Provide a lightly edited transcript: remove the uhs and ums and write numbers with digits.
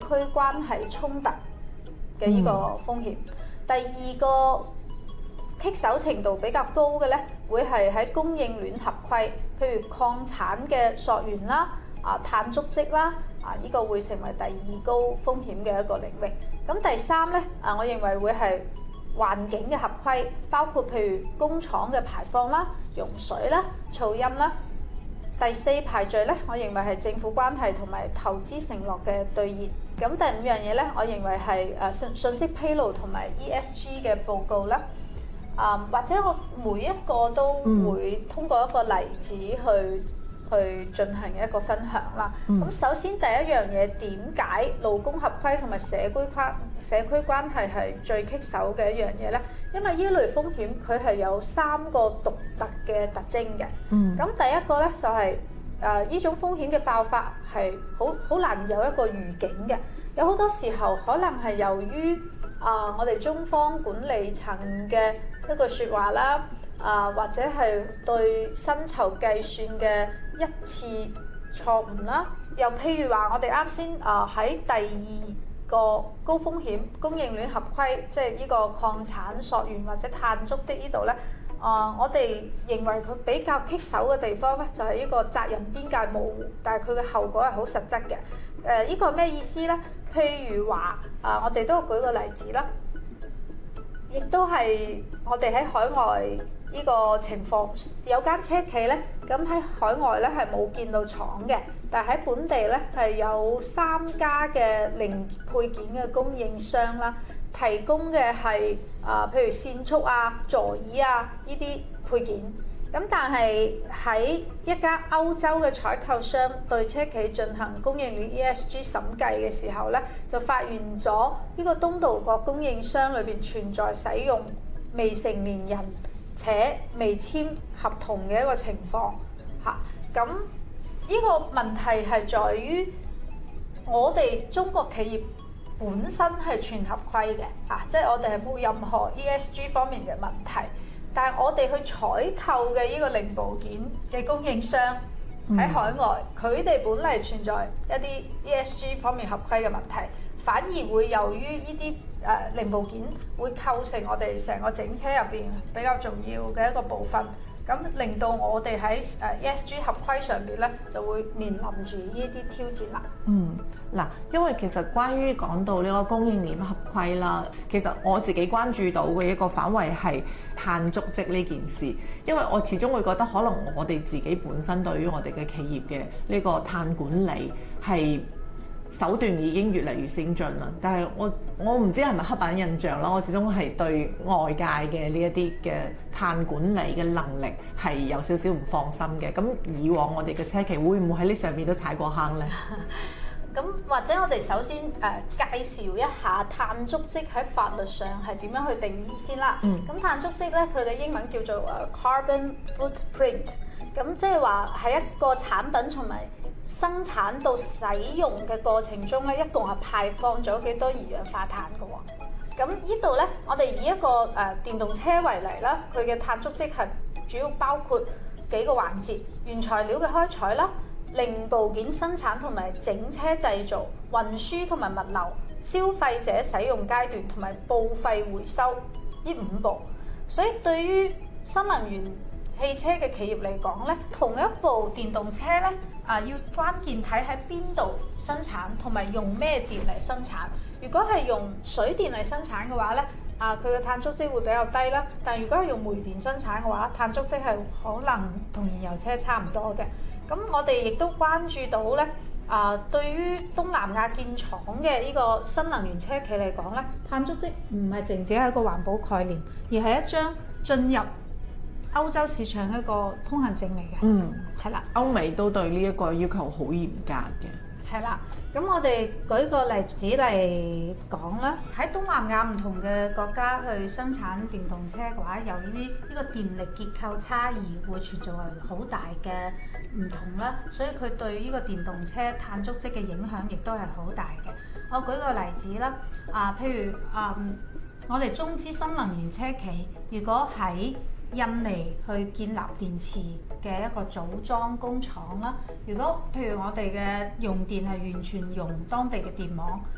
區關係衝突嘅呢個風險。第二個棘手程度比較高嘅咧，會係喺供應鏈合規，譬如礦產嘅溯源啦、碳足跡啦，呢個會成為第二高風險嘅一個領域。咁第三咧，我認為會係環境嘅合規，包括譬如工廠嘅排放啦、用水啦、噪音啦。第四排序咧，我認為係政府關係同埋投資承諾嘅兌現。咁第五樣嘢咧，我認為係信息披露同埋 ESG 嘅報告啦。或者我每一個都會通過一個例子去進行一個分享啦。咁首先第一樣嘢，點解勞工合規同埋社區關係係最棘手嘅一樣嘢咧？因為呢類風險佢係有三個獨特嘅特徵嘅。咁第一個咧就係呢種風險嘅爆發係好難有一個預警嘅，有好多時候可能係由於我哋中方管理層嘅一個説話啦，或者係對薪酬計算嘅一次錯誤啦，又譬如話我哋啱先喺第二個高風險供應鏈合規，即係呢個礦產溯源或者碳足跡呢度咧，我哋認為佢比較棘手嘅地方咧，就係呢個責任邊界模糊，但係佢嘅後果係好實質嘅。呢個係咩意思咧？譬如話我哋都舉個例子啦，亦都係我哋喺海外呢個情況，有間車企咧，咁喺海外咧係冇見到廠嘅，但係喺本地咧係有3家嘅零配件嘅供應商啦，提供嘅係譬如線束座椅呢啲配件。咁但係喺一家歐洲嘅採購商對車企進行供應鏈 ESG 審計嘅時候咧，就發現咗呢個東道國供應商裏邊存在使用未成年人且未簽合同嘅一個情況嚇。咁呢個問題係在於我哋中國企業本身係全合規嘅嚇，即係我哋係冇任何 ESG 方面嘅問題。但係我哋去採購嘅呢個零部件嘅供應商喺海外，佢哋本嚟存在一啲 ESG 方面合規嘅問題，反而會由於呢啲零部件會構成我哋成個整車入邊比較重要嘅一個部分，咁令到我哋喺ESG 合規上邊咧就會面臨住呢啲挑戰啦。 嗱，因為其實關於講到呢個供應鏈合規啦，其實我自己關注到嘅一個範圍係碳足跡呢件事，因為我始終會覺得可能我哋自己本身對於我哋嘅企業嘅呢個碳管理係手段已經越嚟越先進啦，但係我唔知係咪刻板印象啦，我始終係對外界嘅呢一啲嘅碳管理嘅能力係有少少唔放心嘅。咁以往我哋嘅車企會唔會喺呢上面都踩過坑呢？ 咁或者我哋首先介紹一下碳足跡喺法律上係點樣去定義先啦。咁碳足跡咧，佢嘅英文叫做carbon footprint。咁即係話喺一個產品從埋生產到使用嘅過程中咧，一共係排放咗幾多二氧化碳嘅喎。咁呢度咧，我哋以一個電動車為例啦，佢嘅碳足跡係主要包括幾個環節：原材料嘅開採啦、零部件生產同埋整車製造、運輸同埋物流、消費者使用階段同埋報廢回收呢5步。所以對於新能源汽車嘅企業嚟講咧，同一部電動車咧要關鍵睇喺邊度生產同埋用咩電嚟生產。如果係用水電嚟生產嘅話咧，佢嘅碳足跡會比較低啦。但如果係用煤電生產嘅話，碳足跡係可能同燃油車差唔多嘅。咁我哋亦都關注到咧，對於東南亞建廠嘅呢個新能源車企嚟講咧，碳足跡唔係淨止係一個環保概念，而係一張進入歐洲市場一個通行證嚟嘅。係啦， 歐美都對呢一個要求好嚴格嘅。 係啦，咁我哋舉個例子嚟講啦，喺東南亞唔同嘅國家去生產電動車嘅話，由於呢個電力結構差異會存在好大嘅唔同啦，所以佢對呢個電動車碳足跡嘅影響亦都係好大嘅。我舉個例子啦，譬如我哋中資新能源車企，如果喺印尼去建立電池嘅一個組裝工廠啦。如果譬如我哋嘅用電係完全用當地嘅電網，